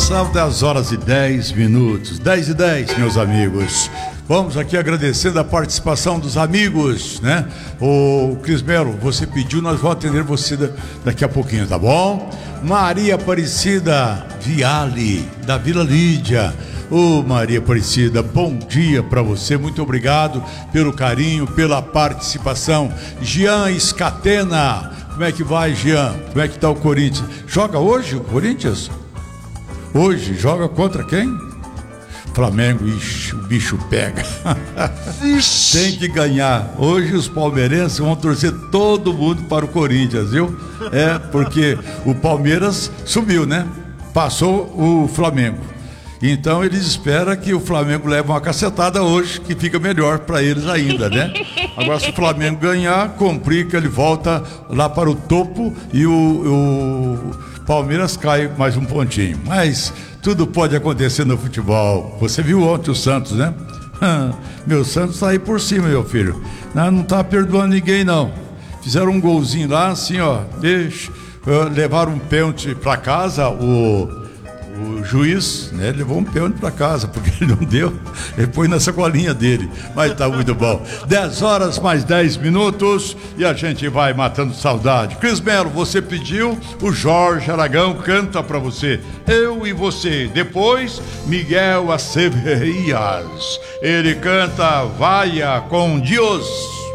São 10 horas e 10 minutos, 10 e 10, meus amigos. Vamos aqui agradecendo a participação dos amigos, né? O Cris Melo, você pediu, nós vamos atender você daqui a pouquinho, tá bom? Maria Aparecida Viale, da Vila Lídia. Ô Maria Aparecida, bom dia pra você, muito obrigado pelo carinho, pela participação. Jean Escatena, como é que vai, Jean? Como é que tá o Corinthians? Joga hoje o Corinthians? Hoje, joga contra quem? Flamengo. Ixi, o bicho pega. Tem que ganhar. Hoje os palmeirenses vão torcer todo mundo para o Corinthians, viu? É, porque o Palmeiras subiu, né? Passou o Flamengo. Então eles esperam que o Flamengo leve uma cacetada hoje, que fica melhor para eles ainda, né? Agora, se o Flamengo ganhar, complica, ele volta lá para o topo e o Palmeiras cai mais um pontinho. Mas tudo pode acontecer no futebol. Você viu ontem o Santos, né? Meu Santos tá aí por cima, meu filho. Não tá perdoando ninguém, não. Fizeram um golzinho lá, assim, ó. Levaram um pênalti para casa, o juiz, né, levou um pênalti para casa, porque ele não deu, ele põe na sacolinha dele, mas tá muito bom. 10 horas mais 10 minutos e a gente vai matando saudade. Cris Melo, você pediu, o Jorge Aragão canta para você, Eu e Você. Depois, Miguel Acevedo, ele canta Vaia com Deus.